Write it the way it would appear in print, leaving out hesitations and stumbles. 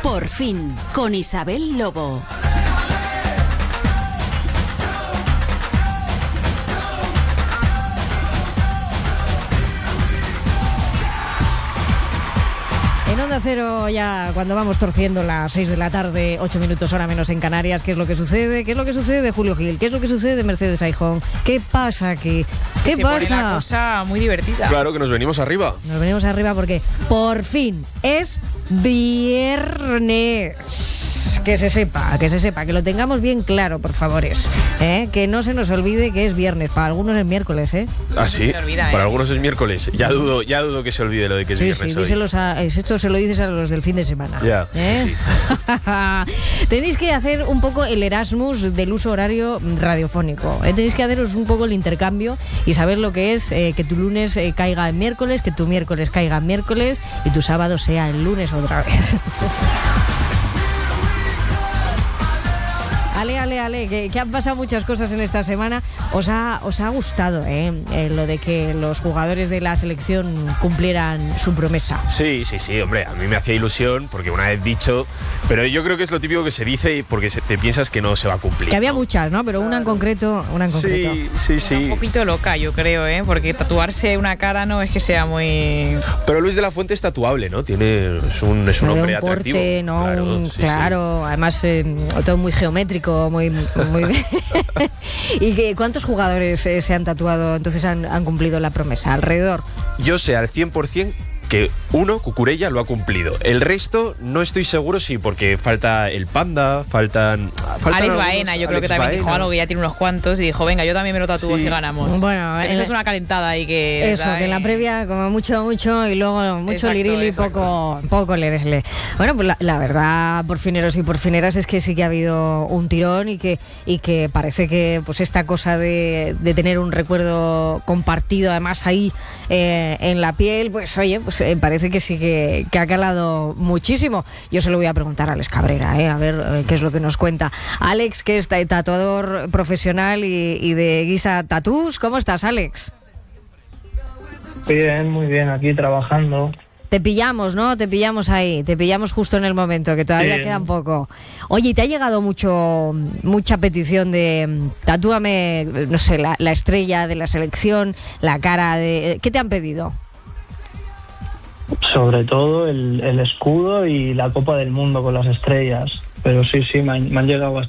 Por fin, con Isabel Lobo. En Onda Cero, ya cuando vamos torciendo las 6 de la tarde, 8 minutos hora menos en Canarias, ¿qué es lo que sucede? ¿Qué es lo que sucede, Julio Gil? ¿Qué es lo que sucede, Mercedes Aijón? ¿Qué pasa aquí? ¿Qué pasa? Se pone la cosa muy divertida. Claro que nos venimos arriba. Nos venimos arriba porque por fin es viernes. Que se sepa, que lo tengamos bien claro, por favores. Que no se nos olvide que es viernes. Para algunos es miércoles, ¿eh? ¿Ah, sí? Se olvida, Para algunos es miércoles. Ya dudo que se olvide lo de que es viernes Sí, hoy. esto se lo dices a los del fin de semana. Ya, sí. Tenéis que hacer un poco el Erasmus del uso horario radiofónico. Tenéis que haceros un poco el intercambio y saber lo que es que tu lunes caiga en miércoles, que tu miércoles caiga en miércoles y tu sábado sea el lunes otra vez. Ale, que han pasado muchas cosas en esta semana. Os ha gustado lo de que los jugadores de la selección cumplieran su promesa. Sí, hombre, a mí me hacía ilusión porque una vez dicho, pero yo creo que es lo típico que se dice porque te piensas que no se va a cumplir. Que había muchas, ¿no? Pero una en concreto. Sí. Un poquito loca, yo creo, porque tatuarse una cara no es que sea muy... Pero Luis de la Fuente es tatuable, ¿no? Es un hombre atractivo. Porte, ¿no? Claro. Además todo muy geométrico, muy bien. ¿Y cuántos jugadores se han tatuado, entonces han cumplido la promesa? Alrededor. Yo sé al 100% que uno, Cucurella, lo ha cumplido. El resto no estoy seguro si porque falta el Panda, faltan Alex Baena, yo creo que también dijo algo, que ya tiene unos cuantos y dijo, venga, yo también me lo tatúo si ganamos. Bueno, eso es una calentada y que... Eso, que en la previa como mucho y luego mucho lirili y poco lerele. Bueno, pues la verdad, porfineros y porfineras, es que sí que ha habido un tirón y que parece que pues esta cosa de tener un recuerdo compartido además ahí en la piel, pues oye, pues parece que sí que ha calado muchísimo. Yo se lo voy a preguntar a Alex Cabrera, a ver qué es lo que nos cuenta. Alex, que es tatuador profesional y de Guisa Tatús. ¿Cómo estás, Alex? Bien, muy bien, aquí trabajando. Te pillamos, ¿no? Te pillamos ahí, te pillamos justo en el momento, que todavía queda un poco. Oye, ¿te ha llegado mucha petición de tatúame, no sé, la estrella de la selección, la cara de... ¿Qué te han pedido? Sobre todo el escudo y la Copa del Mundo con las estrellas. Pero sí, me han llegado